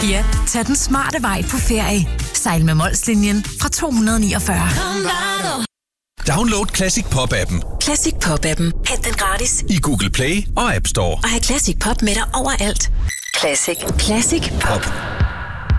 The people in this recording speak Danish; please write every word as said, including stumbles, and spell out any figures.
Ja, tag den smarte vej på ferie. Sejl med Molslinjen fra to hundrede niogfyrre. Download Classic Pop-appen. Classic Pop-appen. Hent den gratis I Google Play og App Store. og have Classic Pop med dig overalt. Classic. Classic Pop.